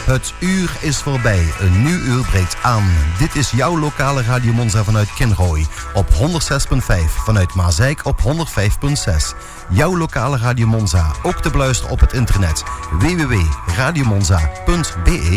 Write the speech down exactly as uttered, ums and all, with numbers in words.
Het uur is voorbij, een nieuw uur breekt aan. Dit is jouw lokale Radio Monza vanuit Kinrooi op honderdzes komma vijf. Vanuit Maasijk op honderdvijf komma zes. Jouw lokale Radio Monza, ook te beluisteren op het internet w w w punt radio monza punt b e.